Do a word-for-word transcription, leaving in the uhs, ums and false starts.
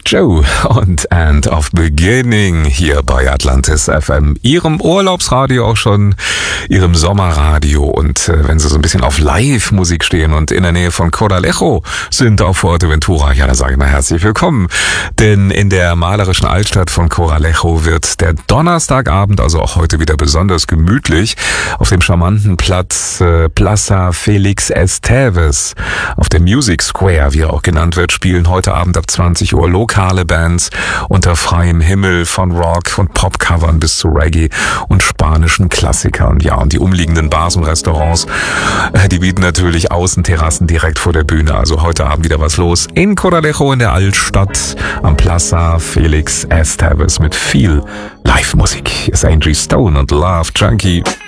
Joe und End of Beginning hier bei Atlantis F M, Ihrem Urlaubsradio auch schon, Ihrem Sommerradio. Und äh, wenn Sie so ein bisschen auf Live-Musik stehen und in der Nähe von Coralejo sind auf Fuerteventura, ja, dann sage ich mal herzlich willkommen. Denn in der malerischen Altstadt von Coralejo wird der Donnerstagabend, also auch heute wieder besonders gemütlich, auf dem charmanten Platz äh, Plaza Felix Esteves, auf dem Music Square, wie er auch genannt wird, spielen heute Abend ab zwanzig Uhr lokale Bands unter freiem Himmel, von Rock und Popcovern bis zu Reggae und spanischen Klassikern. Ja, und die umliegenden Bars und Restaurants, äh, die bieten natürlich Außenterrassen direkt vor der Bühne. Also heute Abend wieder was los in Coralejo in der Altstadt am Plaza Felix Esteves mit viel Live-Musik. Hier ist Angie Stone und Love Junkie.